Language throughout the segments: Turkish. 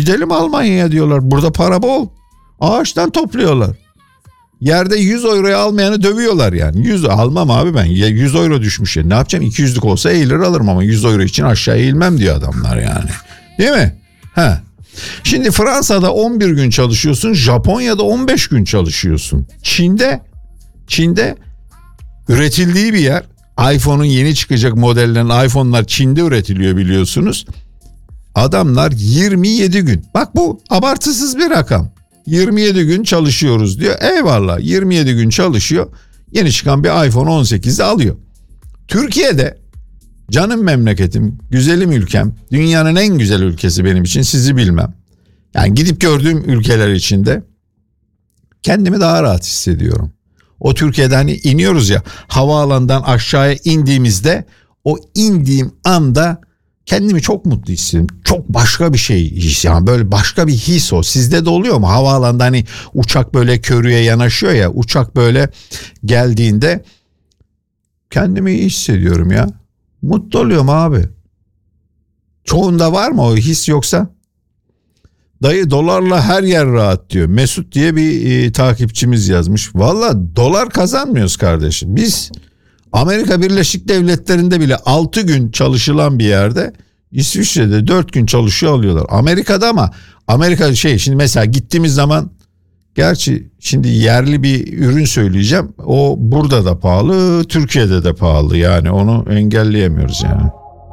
Gidelim Almanya'ya diyorlar. Burada para bol. Ağaçtan topluyorlar. Yerde 100 euroya almayanı dövüyorlar yani. 100 almam abi ben. 100 euro düşmüş ya. Ne yapacağım? 200'lük olsa eğilir alırım ama 100 euro için aşağı eğilmem diyor adamlar yani. Değil mi? Şimdi Fransa'da 11 gün çalışıyorsun. Japonya'da 15 gün çalışıyorsun. Çin'de üretildiği bir yer. iPhone'un yeni çıkacak modellerin iPhone'lar Çin'de üretiliyor biliyorsunuz. Adamlar 27 gün. Bak bu abartısız bir rakam. 27 gün çalışıyoruz diyor. Eyvallah 27 gün çalışıyor. Yeni çıkan bir iPhone 18'i alıyor. Türkiye'de canım memleketim, güzelim ülkem, dünyanın en güzel ülkesi benim için, sizi bilmem. Yani gidip gördüğüm ülkeler içinde kendimi daha rahat hissediyorum. O Türkiye'de hani iniyoruz ya, havaalanından aşağıya indiğimizde o indiğim anda kendimi çok mutlu hissediyorum. Çok başka bir şey yani, böyle başka bir his o. Sizde de oluyor mu? Havaalanında hani uçak böyle körüye yanaşıyor ya, uçak böyle geldiğinde kendimi iyi hissediyorum ya. Mutlu oluyorum abi. Çoğunda var mı o his yoksa? Dayı dolarla her yer rahat diyor. Mesut diye bir takipçimiz yazmış. Valla dolar kazanmıyoruz kardeşim. Biz Amerika Birleşik Devletleri'nde bile 6 gün çalışılan bir yerde İsviçre'de 4 gün çalışıyor alıyorlar. Amerika'da ama Amerika şimdi mesela gittiğimiz zaman, gerçi şimdi yerli bir ürün söyleyeceğim. O burada da pahalı, Türkiye'de de pahalı. Yani onu engelleyemiyoruz yani.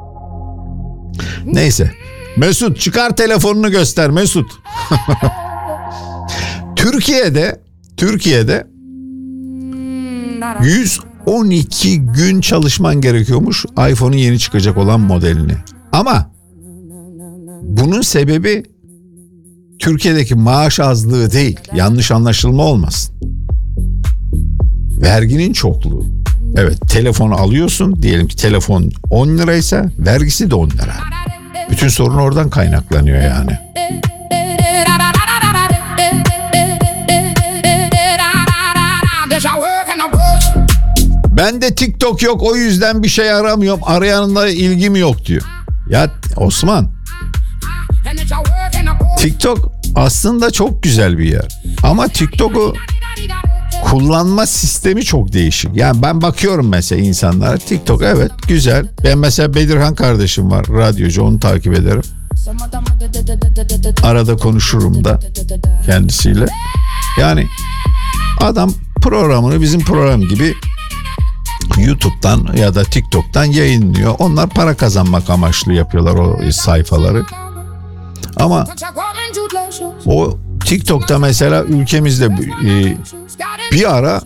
Neyse. Mesut çıkar telefonunu göster Mesut. Türkiye'de 112 gün çalışman gerekiyormuş iPhone'un yeni çıkacak olan modelini. Ama bunun sebebi Türkiye'deki maaş azlığı değil. Yanlış anlaşılma olmasın. Verginin çokluğu. Evet, telefonu alıyorsun. Diyelim ki telefon 10 liraysa vergisi de 10 lira. Bütün sorun oradan kaynaklanıyor yani. Ben de TikTok yok, o yüzden bir şey aramıyorum. Arayanla ilgim yok diyor. Ya Osman, TikTok aslında çok güzel bir yer. Ama TikTok'u kullanma sistemi çok değişik. Yani ben bakıyorum mesela insanlara, TikTok evet güzel. Ben mesela Bedirhan kardeşim var, radyocu, onu takip ederim. Arada konuşurum da kendisiyle. Yani adam programını bizim program gibi YouTube'dan ya da TikTok'tan yayınlıyor. Onlar para kazanmak amaçlı yapıyorlar o sayfaları. Ama o TikTok'ta mesela ülkemizde bir ara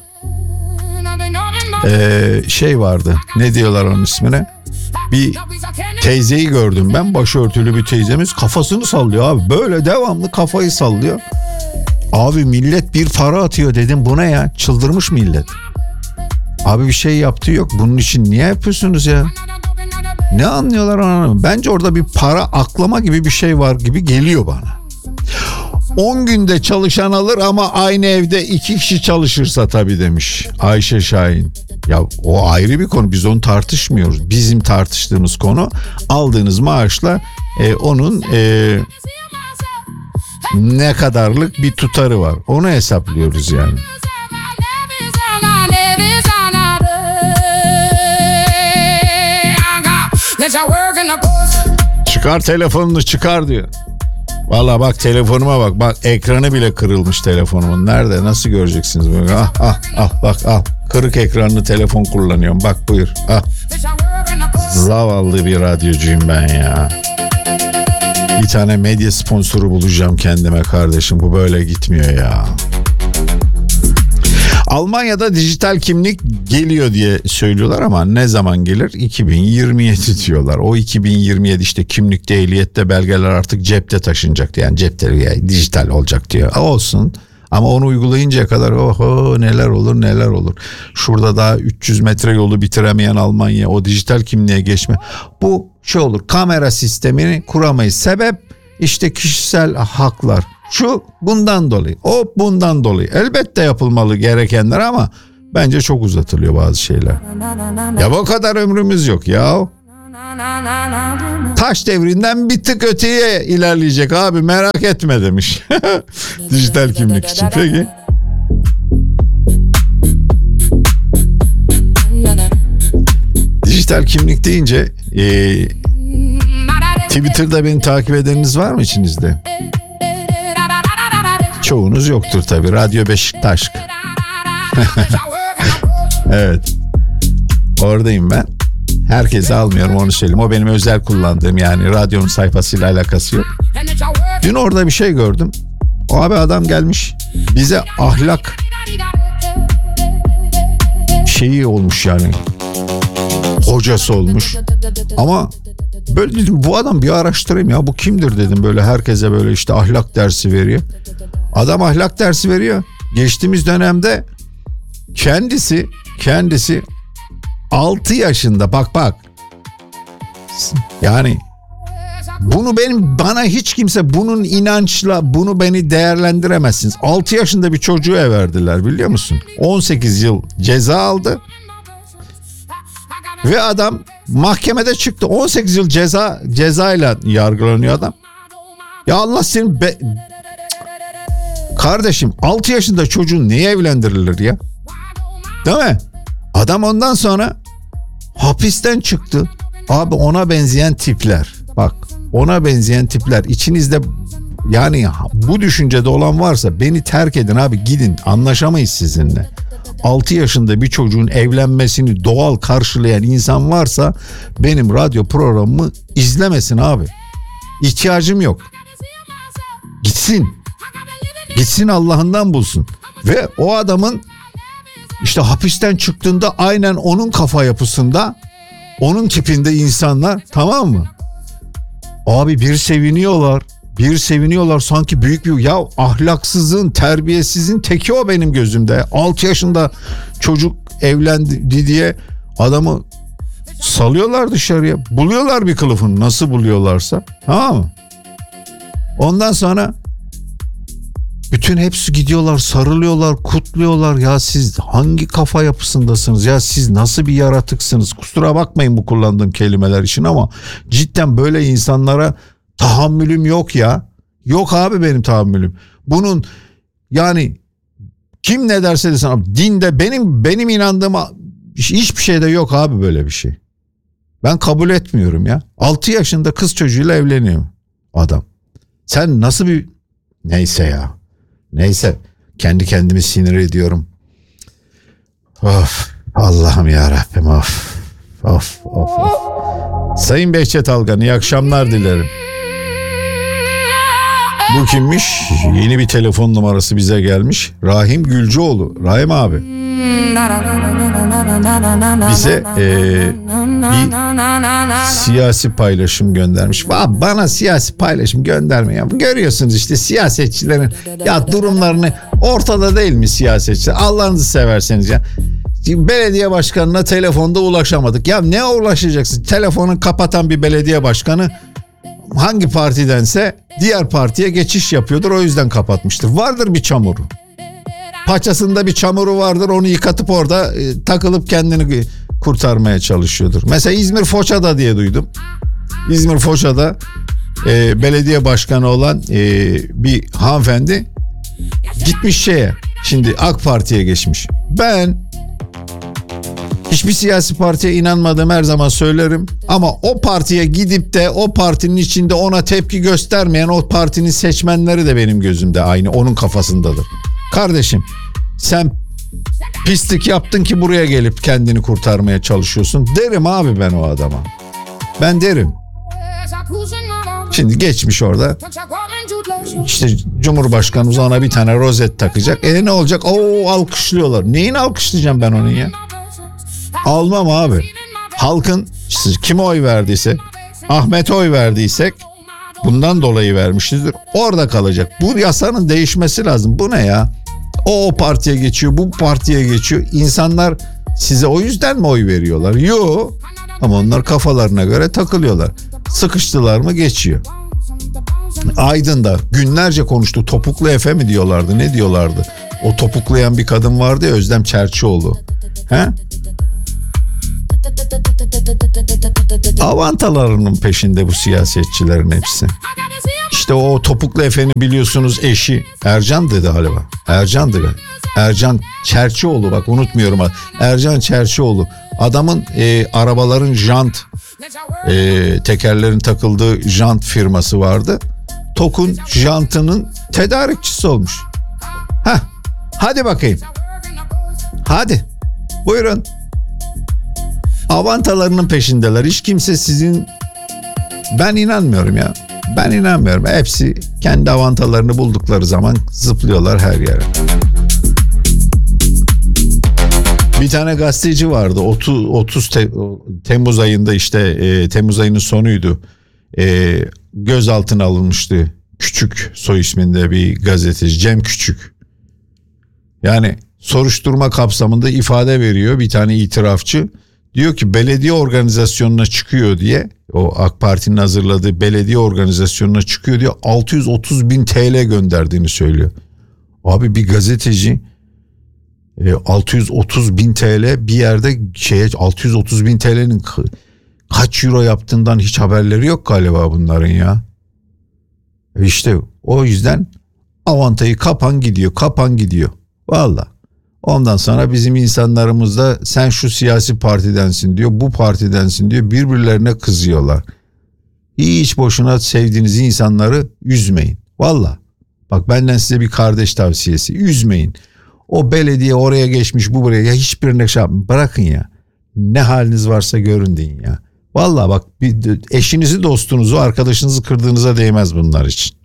şey vardı. Ne diyorlar onun ismine? Bir teyzeyi gördüm ben. Başörtülü bir teyzemiz kafasını sallıyor abi. Böyle devamlı kafayı sallıyor. Abi millet bir para atıyor dedim. Bu ne ya? Çıldırmış millet. Abi bir şey yaptığı yok. Bunun için niye yapıyorsunuz ya? Ne anlıyorlar onu? Bence orada bir para aklama gibi bir şey var gibi geliyor bana. 10 günde çalışan alır ama aynı evde 2 kişi çalışırsa tabii demiş Ayşe Şahin. Ya o ayrı bir konu, biz onu tartışmıyoruz. Bizim tartıştığımız konu aldığınız maaşla onun ne kadarlık bir tutarı var. Onu hesaplıyoruz yani. Çıkar telefonunu çıkar diyor. Valla bak telefonuma bak. Bak ekranı bile kırılmış telefonumun. Nerede? Nasıl göreceksiniz? Bak al. Kırık ekranlı telefon kullanıyorum. Bak buyur. Zavallı bir radyocuyum ben ya. Bir tane medya sponsoru bulacağım kendime kardeşim. Bu böyle gitmiyor ya. Almanya'da dijital kimlik geliyor diye söylüyorlar ama ne zaman gelir? 2027 diyorlar. O 2027 işte kimlikte, ehliyette, belgeler artık cepte taşınacak. Yani cepte yani dijital olacak diyor. Olsun ama onu uygulayıncaya kadar neler olur. Şurada daha 300 metre yolu bitiremeyen Almanya o dijital kimliğe geçme. Bu şey olur, kamera sistemini kuramayız. Sebep işte kişisel haklar. Şu bundan dolayı, o bundan dolayı. Elbette yapılmalı gerekenler ama bence çok uzatılıyor bazı şeyler. Ya bu kadar ömrümüz yok ya. Taş devrinden bir tık öteye ilerleyecek abi, merak etme demiş. Dijital kimlik için. Peki. Dijital kimlik deyince Twitter'da beni takip edeniniz var mı içinizde? Çoğunuz yoktur tabii. Radyo Beşiktaş. Evet. Oradayım ben. Herkese almıyorum, onu söyleyeyim. O benim özel kullandığım, yani radyonun sayfasıyla alakası yok. Dün orada bir şey gördüm. O abi adam gelmiş bize ahlak şeyi olmuş yani. Hocası olmuş. Ama böyle dedim, bu adam bir araştırayım ya, bu kimdir dedim, böyle herkese böyle işte ahlak dersi veriyor. Adam ahlak dersi veriyor. Geçtiğimiz dönemde kendisi 6 yaşında, bak yani bunu bana hiç kimse bunun inançla bunu beni değerlendiremezsiniz. 6 yaşında bir çocuğu verdiler, biliyor musun? 18 yıl ceza aldı. Ve adam mahkemede çıktı. 18 yıl cezayla yargılanıyor adam. Ya Allah senin kardeşim, 6 yaşında çocuğun niye evlendirilir ya? Değil mi? Adam ondan sonra hapisten çıktı. Abi ona benzeyen tipler. Bak, ona benzeyen tipler. İçinizde yani bu düşüncede olan varsa beni terk edin abi, gidin, anlaşamayız sizinle. 6 yaşında bir çocuğun evlenmesini doğal karşılayan insan varsa benim radyo programımı izlemesin abi. İhtiyacım yok. Gitsin Allah'ından bulsun. Ve o adamın işte hapisten çıktığında aynen onun kafa yapısında, onun tipinde insanlar, tamam mı? Abi bir seviniyorlar sanki büyük bir, ya ahlaksızın, terbiyesizin teki o benim gözümde. 6 yaşında çocuk evlendi diye adamı salıyorlar dışarıya. Buluyorlar bir kılıfını, nasıl buluyorlarsa, tamam mı? Ondan sonra bütün hepsi gidiyorlar, sarılıyorlar, kutluyorlar. Ya siz hangi kafa yapısındasınız? Ya siz nasıl bir yaratıksınız? Kusura bakmayın bu kullandığım kelimeler için ama cidden böyle insanlara tahammülüm yok ya. Yok abi benim tahammülüm. Bunun yani kim ne derse desin abi, dinde benim inandığım hiçbir şeyde yok abi böyle bir şey. Ben kabul etmiyorum ya. 6 yaşında kız çocuğuyla evleniyor adam. Sen nasıl bir, neyse ya. Neyse, kendi kendimi sinir ediyorum. Of Allah'ım yarabbim, of. Sayın Behçet Algan, iyi akşamlar dilerim. Bu kimmiş? Yeni bir telefon numarası bize gelmiş. Rahim Gülcüoğlu. Rahim abi, bize bir siyasi paylaşım göndermiş. Bana siyasi paylaşım gönderme ya. Görüyorsunuz işte siyasetçilerin ya durumlarını, ortada değil mi siyasetçiler? Allah'ınızı severseniz ya. Belediye başkanına telefonda ulaşamadık. Ya ne ulaşacaksın? Telefonu kapatan bir belediye başkanı hangi partidense diğer partiye geçiş yapıyordur, o yüzden kapatmıştır. Vardır bir çamuru. Paçasında bir çamuru vardır, onu yıkatıp orada takılıp kendini kurtarmaya çalışıyordur. Mesela İzmir Foça'da diye duydum. İzmir Foça'da belediye başkanı olan bir hanımefendi gitmiş şimdi AK Parti'ye geçmiş. Ben hiçbir siyasi partiye inanmadığım her zaman söylerim. Ama o partiye gidip de o partinin içinde ona tepki göstermeyen o partinin seçmenleri de benim gözümde aynı onun kafasındadır. Kardeşim, sen pislik yaptın ki buraya gelip kendini kurtarmaya çalışıyorsun derim abi ben o adama. Ben derim. Şimdi geçmiş orada. İşte Cumhurbaşkanımız ona bir tane rozet takacak. Ne olacak? Alkışlıyorlar. Neyini alkışlayacağım ben onun ya? Almam abi. Halkın kime oy verdiyse, Ahmet'e oy verdiysek bundan dolayı vermişizdir. Orada kalacak. Bu yasanın değişmesi lazım. Bu ne ya? O partiye geçiyor, bu partiye geçiyor. İnsanlar size o yüzden mi oy veriyorlar? Yok. Ama onlar kafalarına göre takılıyorlar. Sıkıştılar mı geçiyor. Aydın'da günlerce konuştu. Topuklu Efe mi diyorlardı? Ne diyorlardı? O topuklayan bir kadın vardı ya, Özlem Çerçioğlu. He? Avantalarının peşinde bu siyasetçilerin hepsi. İşte o topuklu efendi biliyorsunuz eşi Ercan'dı galiba. Ercan Çerçioğlu, bak unutmuyorum. Ercan Çerçioğlu. Adamın arabaların tekerlerin takıldığı jant firması vardı. TOK'un jantının tedarikçisi olmuş. Hadi bakayım. Hadi. Buyurun. Avantalarının peşindeler. Hiç kimse ben inanmıyorum ya. Ben inanmıyorum. Hepsi kendi avantalarını buldukları zaman zıplıyorlar her yere. Bir tane gazeteci vardı. 30 Temmuz ayında Temmuz ayının sonuydu. Gözaltına alınmıştı. Küçük soy isminde bir gazeteci. Cem Küçük. Yani soruşturma kapsamında ifade veriyor bir tane itirafçı. Diyor ki belediye organizasyonuna çıkıyor diye, o AK Parti'nin hazırladığı belediye organizasyonuna çıkıyor diye 630 bin TL gönderdiğini söylüyor. Abi bir gazeteci 630 bin TL bir yerde 630 bin TL'nin kaç euro yaptığından hiç haberleri yok galiba bunların ya. İşte o yüzden avantayı kapan gidiyor. Vallahi. Ondan sonra bizim insanlarımız da sen şu siyasi partidensin diyor, bu partidensin diyor, birbirlerine kızıyorlar. Hiç boşuna sevdiğiniz insanları üzmeyin. Vallahi. Bak benden size bir kardeş tavsiyesi. Üzmeyin. O belediye oraya geçmiş, bu buraya, ya hiçbirine bırakın ya. Ne haliniz varsa görün deyin ya. Vallahi bak eşinizi, dostunuzu, arkadaşınızı kırdığınıza değmez bunlar için.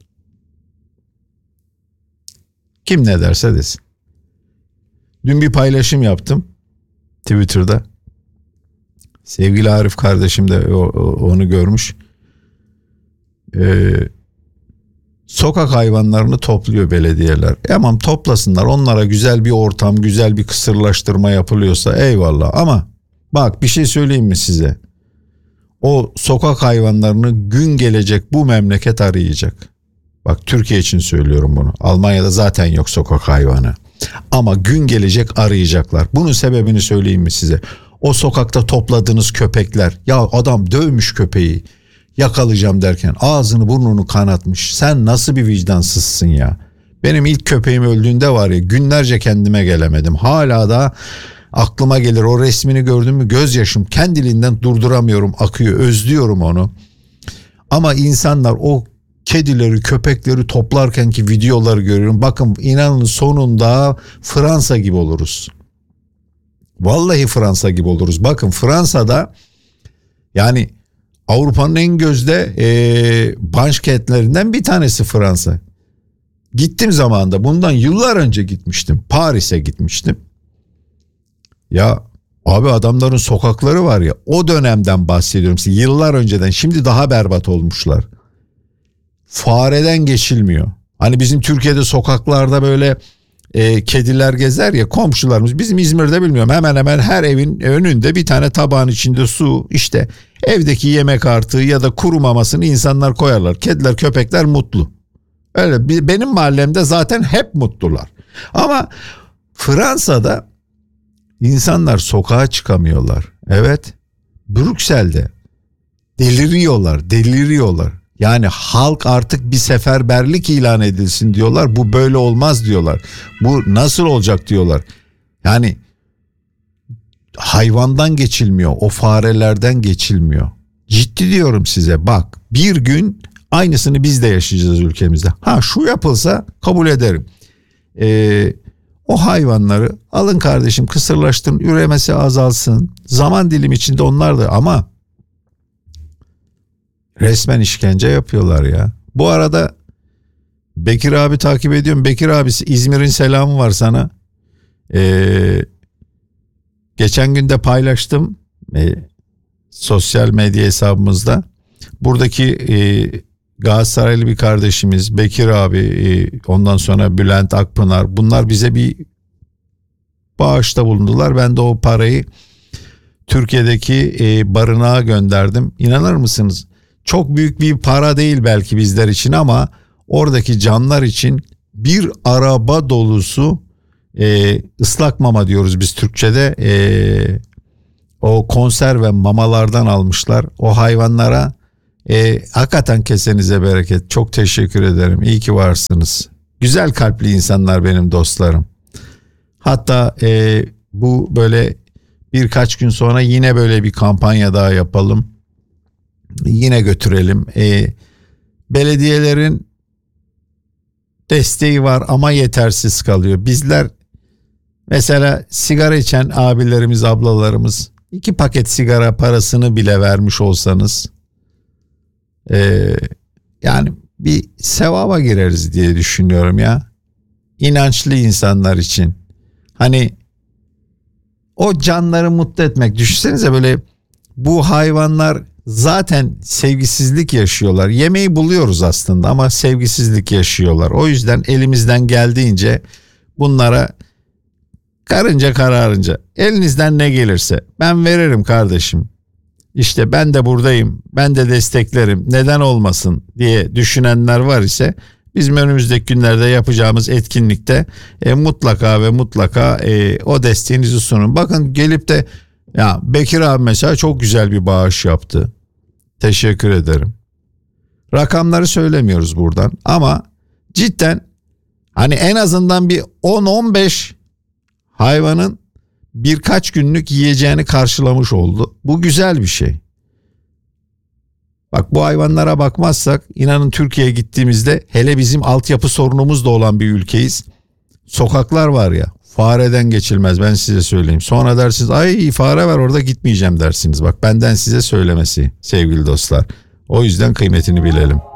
Kim ne derse desin. Dün bir paylaşım yaptım Twitter'da. Sevgili Arif kardeşim de onu görmüş. Sokak hayvanlarını topluyor belediyeler. Tamam toplasınlar, onlara güzel bir ortam, güzel bir kısırlaştırma yapılıyorsa eyvallah. Ama bak bir şey söyleyeyim mi size? O sokak hayvanlarını gün gelecek bu memleket arayacak. Bak Türkiye için söylüyorum bunu. Almanya'da zaten yok sokak hayvanı. Ama gün gelecek arayacaklar. Bunun sebebini söyleyeyim mi size? O sokakta topladığınız köpekler. Ya adam dövmüş köpeği. Yakalayacağım derken ağzını burnunu kanatmış. Sen nasıl bir vicdansızsın ya? Benim ilk köpeğim öldüğünde var ya, günlerce kendime gelemedim. Hala da aklıma gelir, o resmini gördüm mü gözyaşım kendiliğinden durduramıyorum, akıyor. Özlüyorum onu. Ama insanlar o kedileri, köpekleri toplarkenki videoları görüyorum. Bakın inanın sonunda Fransa gibi oluruz. Vallahi Fransa gibi oluruz. Bakın Fransa'da, yani Avrupa'nın en gözde başkentlerinden bir tanesi Fransa. Gittim zamanında, bundan yıllar önce gitmiştim. Paris'e gitmiştim. Ya abi adamların sokakları var ya, o dönemden bahsediyorum size, yıllar önceden. Şimdi daha berbat olmuşlar. Fareden geçilmiyor. Hani bizim Türkiye'de sokaklarda böyle kediler gezer ya, komşularımız, bizim İzmir'de bilmiyorum, hemen hemen her evin önünde bir tane tabağın içinde su, işte evdeki yemek artığı ya da kuru mamasını insanlar koyarlar. Kediler, köpekler mutlu. Öyle benim mahallemde zaten hep mutlular. Ama Fransa'da insanlar sokağa çıkamıyorlar. Evet. Brüksel'de deliriyorlar. Yani halk artık bir seferberlik ilan edilsin diyorlar. Bu böyle olmaz diyorlar. Bu nasıl olacak diyorlar. Yani hayvandan geçilmiyor. O farelerden geçilmiyor. Ciddi diyorum size, bak bir gün aynısını biz de yaşayacağız ülkemizde. Şu yapılsa kabul ederim. O hayvanları alın kardeşim, kısırlaştırın, üremesi azalsın. Zaman dilimi içinde onlar da, ama resmen işkence yapıyorlar ya. Bu arada Bekir abi takip ediyorum. Bekir abisi, İzmir'in selamı var sana. Geçen gün de paylaştım sosyal medya hesabımızda. Buradaki Galatasaraylı bir kardeşimiz Bekir abi, ondan sonra Bülent Akpınar, bunlar bize bir bağışta bulundular. Ben de o parayı Türkiye'deki barınağa gönderdim. İnanır mısınız? Çok büyük bir para değil belki bizler için, ama oradaki canlar için bir araba dolusu ıslak mama diyoruz biz Türkçe'de, o konserve mamalardan almışlar. O hayvanlara hakikaten kesenize bereket. Çok teşekkür ederim. İyi ki varsınız. Güzel kalpli insanlar benim dostlarım. Hatta bu böyle birkaç gün sonra yine böyle bir kampanya daha yapalım. Yine götürelim. Belediyelerin desteği var ama yetersiz kalıyor. Bizler mesela sigara içen abilerimiz, ablalarımız 2 paket sigara parasını bile vermiş olsanız yani bir sevaba gireriz diye düşünüyorum ya. İnançlı insanlar için. Hani o canları mutlu etmek. Düşünsenize böyle bu hayvanlar zaten sevgisizlik yaşıyorlar. Yemeği buluyoruz aslında ama sevgisizlik yaşıyorlar. O yüzden elimizden geldiğince bunlara karınca kararınca elinizden ne gelirse ben veririm kardeşim. İşte ben de buradayım, ben de desteklerim, neden olmasın diye düşünenler var ise bizim önümüzdeki günlerde yapacağımız etkinlikte mutlaka ve mutlaka o desteğinizi sunun. Bakın gelip de ya Bekir abi mesela çok güzel bir bağış yaptı. Teşekkür ederim. Rakamları söylemiyoruz buradan ama cidden hani en azından bir 10-15 hayvanın birkaç günlük yiyeceğini karşılamış oldu. Bu güzel bir şey. Bak bu hayvanlara bakmazsak inanın Türkiye'ye gittiğimizde hele bizim altyapı sorunumuz da olan bir ülkeyiz. Sokaklar var ya fareden geçilmez ben size söyleyeyim. Sonra dersiniz ay fare var orada gitmeyeceğim dersiniz. Bak benden size söylemesi sevgili dostlar. O yüzden kıymetini bilelim.